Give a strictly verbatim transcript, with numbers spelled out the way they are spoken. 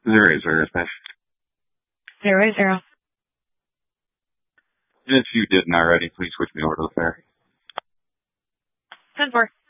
Zero zero five. Zero zero. If you didn't already, please switch me over to the ferry. ten four.